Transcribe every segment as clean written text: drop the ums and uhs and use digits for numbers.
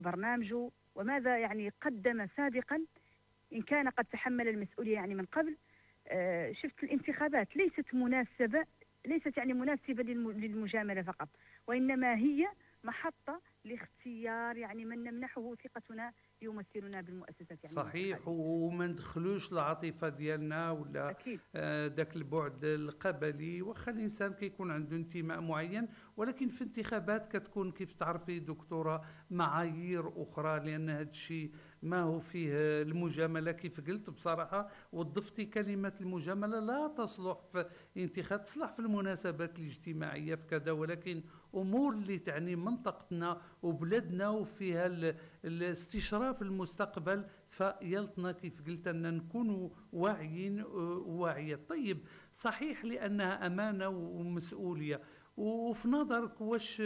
برنامجه وماذا يعني قدم سابقا، إن كان قد تحمل المسؤولية يعني من قبل. شفت الانتخابات ليست يعني مناسبة للمجاملة فقط، وإنما هي محطة لاختيار يعني من نمنحه ثقتنا ليمثلنا بالمؤسسات يعني صحيح، الانتخابية. وما ندخلوش العاطفه ديالنا ولا أكيد. داك البعد القبلي، واخا الانسان كيكون عنده انتماء معين، ولكن في انتخابات كتكون كيف تعرفي دكتوره معايير اخرى، لان هذا الشيء ما هو فيه المجامله كيف قلت بصراحه. وضفتي كلمه المجامله لا تصلح في انتخاب، تصلح في المناسبات الاجتماعيه في كذا، ولكن امور اللي تعني منطقتنا وبلادنا وفيها الاستشراف المستقبل، فيلطنا كيف قلت أن نكون واعيين وواعية. طيب صحيح لأنها أمانة ومسؤولية، وفي نظرك واش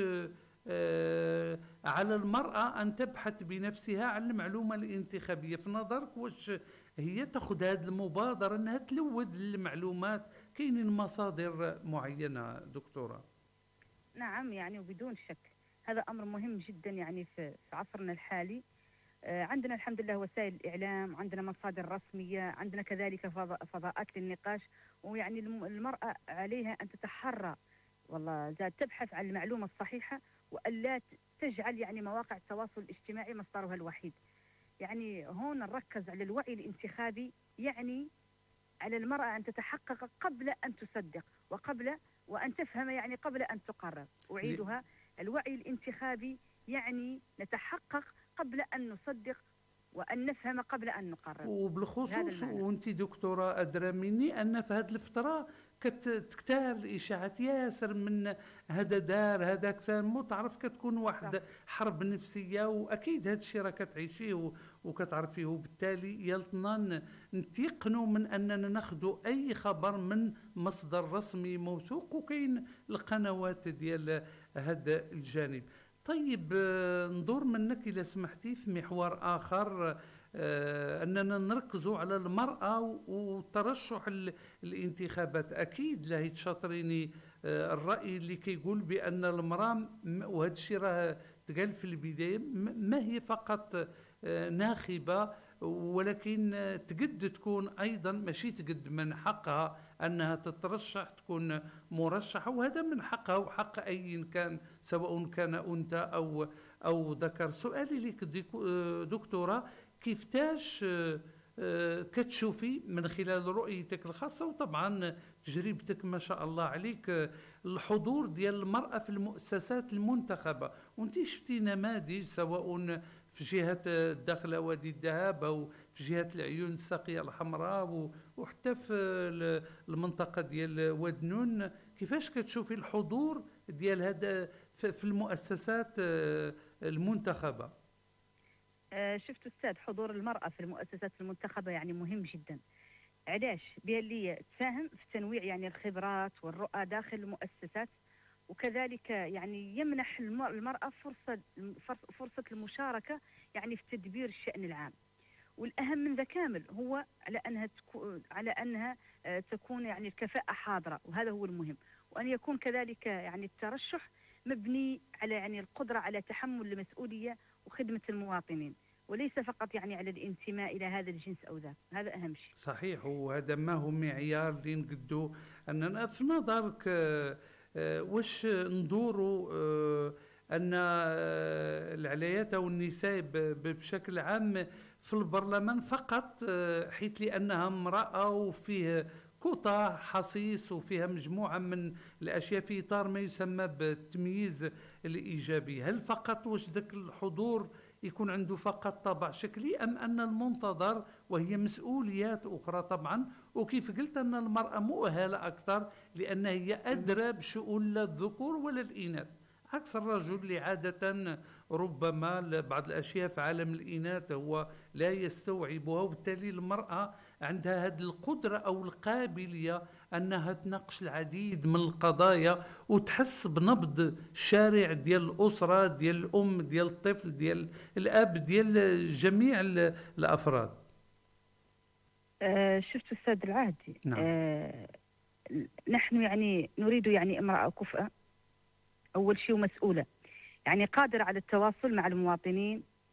على المرأة أن تبحث بنفسها عن المعلومة الانتخابية؟ في نظرك واش هي تأخذ هذه المبادرة أنها تلود المعلومات؟ كاينين مصادر معينة دكتورة؟ نعم يعني وبدون شك هذا أمر مهم جدا يعني في عصرنا الحالي. عندنا الحمد لله وسائل الإعلام، عندنا مصادر رسمية، عندنا كذلك فضاءات للنقاش. ويعني المرأة عليها أن تتحرى والله تبحث عن المعلومة الصحيحة، وألا تجعل يعني مواقع التواصل الاجتماعي مصدرها الوحيد. يعني هون نركز على الوعي الانتخابي، يعني على المرأة أن تتحقق قبل أن تصدق، وأن تفهم يعني قبل أن تقرر. أعيدها، الوعي الانتخابي يعني نتحقق قبل أن نصدق، وأن نفهم قبل أن نقرر. وبالخصوص وانت دكتورة أدرى مني أن في هذه الفترة كتكتار الإشاعات ياسر من هذا دار هذا كثر، مو تعرف كتكون واحد حرب نفسية، وأكيد هذا الشيء راه كتعيشيه وكتعرفيه، وبالتالي يلطنا نتيقنوا من أننا ناخذوا أي خبر من مصدر رسمي موثوق، وكاين القنوات ديال هذا الجانب. طيب ندور منك إذا سمحتي في محور آخر، أننا نركزوا على المرأة وترشح الانتخابات. أكيد لا تشاطريني الرأي اللي كيقول بأن المرأة، وهذا الشيء راه تقال في البداية، ما هي فقط ناخبة، ولكن تقد تكون أيضا ماشي تقد من حقها أنها تترشح، تكون مرشحة، وهذا من حقها وحق أي كان، سواء كان أنثى أو ذكر. سؤالي لك دكتورة، كيفتاش كتشوفي من خلال رؤيتك الخاصة وطبعا تجربتك ما شاء الله عليك الحضور ديال المرأة في المؤسسات المنتخبة؟ وانت شفتي نماذج سواء في جهة الداخلة وادي الذهب أو في جهة العيون الساقية الحمراء وحتى في المنطقة ديال وادنون، كيفاش كتشوفي الحضور ديال هذا في المؤسسات المنتخبة؟ شفت أستاذ، حضور المرأة في المؤسسات المنتخبة يعني مهم جدا. علاش؟ بأن تساهم في تنويع يعني الخبرات والرؤى داخل المؤسسات، وكذلك يعني يمنح المرأة فرصة المشاركة يعني في تدبير الشأن العام. والأهم من ذا كامل هو على أنها تكون يعني الكفاءة حاضرة، وهذا هو المهم. وأن يكون كذلك يعني الترشح مبني على يعني القدرة على تحمل المسؤولية وخدمة المواطنين، وليس فقط يعني على الانتماء إلى هذا الجنس أو ذاك. هذا أهم شيء. صحيح، وهذا ما هو معيار اللي نقدو أننا في نظرك واش ندوروا أن العلايات أو النساء بشكل عام في البرلمان فقط حيث لأنها امرأة وفيه كوطة حصيص وفيها مجموعة من الأشياء في إطار ما يسمى بالتمييز الإيجابي؟ هل فقط واش ذاك الحضور يكون عنده فقط طابع شكلي، أم أن المنتظر وهي مسؤوليات أخرى طبعا؟ وكيف قلت أن المرأة مؤهلة أكثر لأنها هي أدرى بشؤون لا الذكور ولا الإناث، عكس الرجل اللي عادة ربما بعض الأشياء في عالم الإناث هو لا يستوعبها، وبالتالي المرأة عندها هذه القدرة أو القابلية أنها تناقش العديد من القضايا وتحس بنبض الشارع ديال الأسرة، ديال الأم، ديال الطفل، ديال الأب، ديال جميع الأفراد. شفت أستاذ العهدي، نعم. نحن يعني نريد يعني امرأة كفءة أول شيء ومسؤولة، يعني قادرة على التواصل مع المواطنين